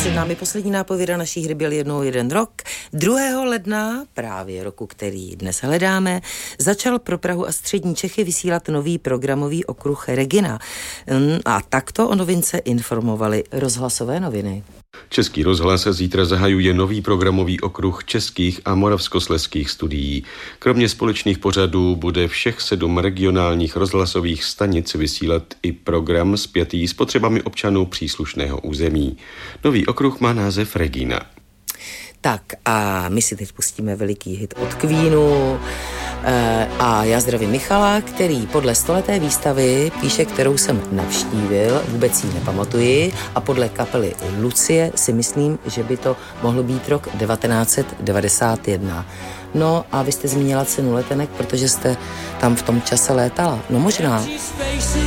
Před námi poslední nápověda naší hry Byl jednou jeden rok. 2. ledna, právě roku, který dnes hledáme, začal pro Prahu a střední Čechy vysílat nový programový okruh Regina. A takto o novince informovali rozhlasové noviny. Český rozhlas zítra zahajuje nový programový okruh českých a moravskoslezských studií. Kromě společných pořadů bude všech 7 regionálních rozhlasových stanic vysílat i program spjatý s potřebami občanů příslušného území. Nový okruh má název Regina. Tak a my si teď pustíme veliký hit od Queenu a já zdravím Michala, který podle 100leté výstavy píše, kterou jsem navštívil, vůbec ji nepamatuji, a podle kapely Lucie si myslím, že by to mohl být rok 1991. No a vy jste zmínila cenu letenek, protože jste tam v tom čase létala. No možná.